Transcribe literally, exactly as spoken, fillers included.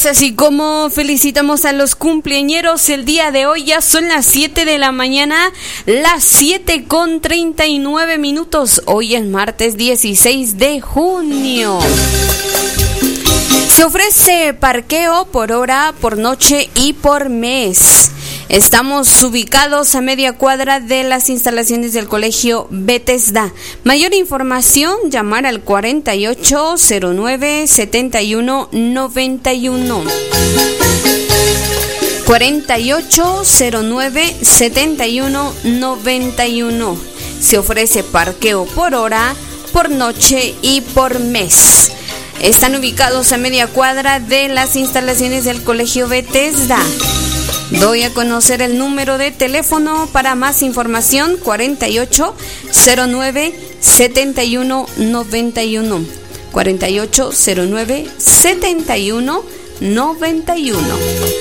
Es así como felicitamos a los cumpleañeros el día de hoy. Ya son las siete de la mañana, las siete con treinta y nueve minutos. Hoy es martes dieciséis de junio. Se ofrece parqueo por hora, por noche y por mes. Estamos ubicados a media cuadra de las instalaciones del Colegio Bethesda. Mayor información, llamar al cuarenta y ocho cero nueve setenta y uno noventa y uno. cuarenta y ocho cero nueve setenta y uno noventa y uno. Se ofrece parqueo por hora, por noche y por mes. Están ubicados a media cuadra de las instalaciones del Colegio Bethesda. Doy a conocer el número de teléfono para más información: cuarenta y ocho cero nueve setenta y uno noventa y uno. cuarenta y ocho cero nueve setenta y uno noventa y uno.